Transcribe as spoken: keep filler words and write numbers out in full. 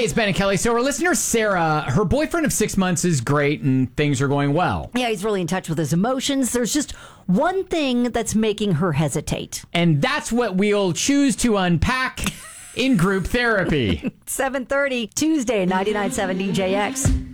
Hey, it's Ben and Kelly. So our listener, Sarah, her boyfriend of six months is great and things are going well. Yeah, he's really in touch with his emotions. There's just one thing that's making her hesitate. And that's what we'll choose to unpack in group therapy. seven thirty, Tuesday, ninety-nine point seven D J X.